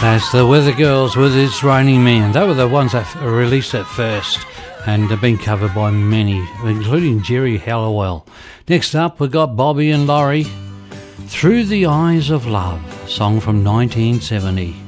As the Weather Girls with It's Raining Men. They were the ones that released it first and have been covered by many, including Jerry Halliwell. Next up, we've got Bobby and Laurie, Through the Eyes of Love, song from 1970.